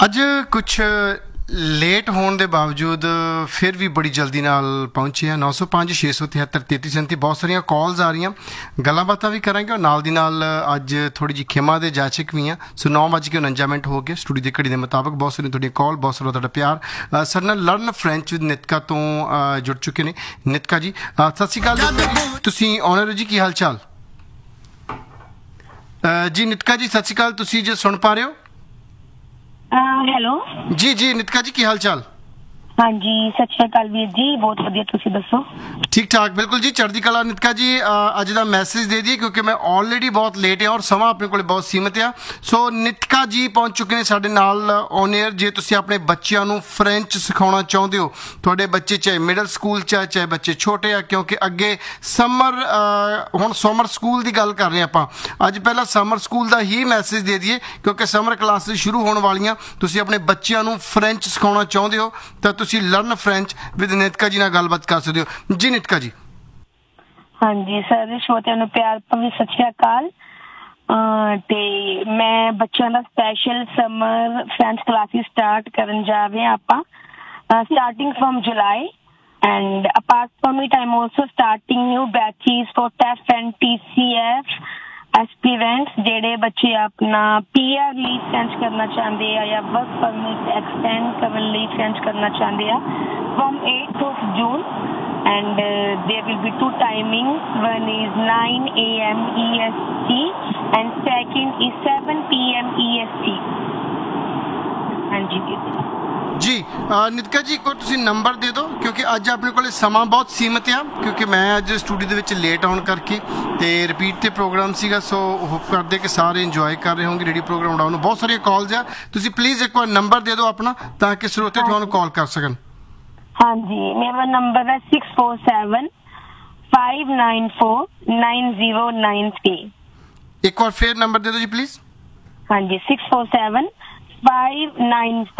ਅੱਜ ਕੁਛ ਲੇਟ ਹੋਣ ਦੇ ਬਾਵਜੂਦ ਫਿਰ ਵੀ ਬੜੀ ਜਲਦੀ ਨਾਲ ਪਹੁੰਚੇ ਆ 905 673 3337 ਬਹੁਤ ਸਾਰੀਆਂ ਕਾਲਸ ਆ ਰਹੀਆਂ ਗੱਲਾਂ ਬਾਤਾਂ ਵੀ ਕਰਾਂਗੇ ਔਰ ਨਾਲ ਦੀ ਨਾਲ ਅੱਜ ਥੋੜੀ ਜਿਹੀ ਖਿਮਾ ਦੇ ਜਾਚਕ ਵੀ ਆ ਸੋ 9:49 ਹੋ ਗਏ ਸਟੂਡੀਓ ਦੀ ਘੜੀ ਦੇ ਮੁਤਾਬਕ ਬਹੁਤ ਸਾਰੀਆਂ ਤੁਹਾਡੀਆਂ ਕਾਲ ਬਹੁਤ ਸਾਰਾ ਤੁਹਾਡਾ ਪਿਆਰ ਸਾਡੇ ਨਾਲ ਲਰਨ ਫ੍ਰੈਂਚ ਵਿਦ ਨਿਤਕਾ ਤੋਂ ਜੁੜ ਚੁੱਕੇ ਨੇ ਨਿਤਕਾ ਜੀ ਸਤਿ ਸ਼੍ਰੀ ਅਕਾਲ ਤੁਸੀਂ ਆਨਰ ਜੀ ਕੀ ਹਾਲ ਚਾਲ ਜੀ ਨਿਤਕਾ ਜੀ ਸਤਿ ਸ਼੍ਰੀ ਅਕਾਲ ਤੁਸੀਂ ਜੇ ਸੁਣ ਪਾ ਰਹੇ ਹੋ ਹੈਲੋ ਜੀ ਨਿਤਕਾ ਜੀ ਕੀ ਹਾਲ ਚਾਲ ਹਾਂਜੀ ਸਤਿ ਸ਼੍ਰੀ ਅਕਾਲ ਵੀਰ ਜੀ ਬਹੁਤ ਵਧੀਆ ਤੁਸੀਂ ਦੱਸੋ ਠੀਕ ਠਾਕ ਬਿਲਕੁਲ ਜੀ ਚੜ੍ਹਦੀ ਕਲਾ ਨਿਤਕਾ ਜੀ ਅੱਜ ਦਾ ਮੈਸੇਜ ਦੇ ਦਈਏ ਕਿਉਂਕਿ ਮੈਂ ਆਲਰੇਡੀ ਬਹੁਤ ਲੇਟ ਹਾਂ ਔਰ ਸਮਾਂ ਆਪਣੇ ਕੋਲ ਬਹੁਤ ਸੀਮਿਤ ਆ ਸੋ ਨਿਤਕਾ ਜੀ ਪਹੁੰਚ ਚੁੱਕੇ ਨੇ ਸਾਡੇ ਨਾਲ ਔਨ 에ਅਰ ਜੇ ਤੁਸੀਂ ਆਪਣੇ ਬੱਚਿਆਂ ਨੂੰ ਫ੍ਰੈਂਚ ਸਿਖਾਉਣਾ ਚਾਹੁੰਦੇ ਹੋ ਤੁਹਾਡੇ ਬੱਚੇ ਚਾਹੇ ਮਿਡਲ ਸਕੂਲ ਚਾਹੇ ਬੱਚੇ ਛੋਟੇ ਆ ਕਿਉਂਕਿ ਅੱਗੇ ਹੁਣ ਸਮਰ ਸਕੂਲ ਦੀ ਗੱਲ ਕਰ ਰਹੇ ਆਪਾਂ ਅੱਜ ਪਹਿਲਾਂ ਸਮਰ ਸਕੂਲ ਦਾ ਹੀ ਮੈਸੇਜ ਦੇ ਦਈਏ ਕਿਉਂਕਿ ਸਮਰ ਕਲਾਸਿਸ ਸ਼ੁਰੂ ਹੋਣ ਵਾਲੀਆਂ ਤੁਸੀਂ ਆਪਣੇ ਬੱਚਿਆਂ ਨੂੰ ਫ੍ਰੈਂਚ ਸਿਖਾਉਣਾ ਚਾਹੁੰਦੇ ਹੋ ਤਾਂ ਤੁਸੀਂ ਲਰਨ ਫ੍ਰੈਂਚ ਵਿਦ ਨਿਤਕਾ ਜੀ ਨਾਲ ਗੱਲਬਾਤ ਕਰ ਸਕਦੇ ਹੋ ਜੀ ਨਿਤਕਾ ਜੀ ਹਾਂਜੀ ਸਰ ਛੋਟਿਆਂ ਨੂੰ ਪਿਆਰ ਭਰੀ ਸਤਿ ਸ਼੍ਰੀ ਅਕਾਲ ਤੇ ਮੈਂ ਬੱਚਿਆਂ ਦਾ special summer French classes start ਕਰਨ ਜਾ ਰਹੇ ਹਾਂ ਆਪਾਂ starting from July and apart from it I'm also starting new batches for TEF and TCF aspirants ਜਿਹੜੇ ਬੱਚੇ ਆਪਣਾ PR ਲਈ ਫ੍ਰੈਂਚ ਕਰਨਾ ਚਾਹੁੰਦੇ ਆ ਜਾਂ ਵਰਕ ਪਰਮਿਟ ਐਕਸਟੈਂਡ ਕਰਨ ਲਈ ਫ੍ਰੈਂਚ ਕਰਨਾ ਚਾਹੁੰਦੇ ਆ from 8th of June and there will be two timings one is 9 a.m. EST and second is 7 p.m. EST ਹਾਂਜੀ ਜੀ ਨਿਤਕਾ ਜੀ ਕੋਈ ਤੁਸੀਂ ਨੰਬਰ ਦੇ ਦਿਓ ਕਿਉਂਕਿ ਅੱਜ ਆਪਣੇ ਕੋਲ ਸਮਾਂ ਬਹੁਤ ਸੀਮਿਤ ਆ ਕਿਉਂਕਿ ਮੈਂ ਅੱਜ ਸਟੂਡੀਓ ਦੇ ਵਿੱਚ ਲੇਟ ਆਉਣ ਕਰਕੇ ਤੇ ਰਿਪੀਟ ਤੇ ਪ੍ਰੋਗਰਾਮ ਸੀਗਾ ਸੋ ਹੋਪ ਕਰਦੇ ਕਿ ਸਾਰੇ ਇੰਜੋਏ ਕਰ ਰਹੇ ਹੋਣਗੇ ਰੇਡੀਓ ਪ੍ਰੋਗਰਾਮ ਉਡਾਉਣ ਨੂੰ ਬਹੁਤ ਸਾਰੀਆਂ ਕਾਲਸ ਆ ਤੁਸੀਂ ਪਲੀਜ਼ ਇੱਕ ਵਾਰ ਨੰਬਰ ਦੇ ਦਿਓ ਆਪਣਾ ਤਾਂ ਕਿ ਸਰੋਤੇ ਤੁਹਾਨੂੰ ਕਾਲ ਕਰ ਸਕਣ ਹਾਂਜੀ ਮੇਰਾ ਨੰਬਰ ਹੈ 647 594 9093 ਇੱਕ ਵਾਰ ਫੇਰ ਨੰਬਰ ਦੇ ਦਿਓ ਜੀ ਪਲੀਜ਼ ਹਾਂਜੀ 647 594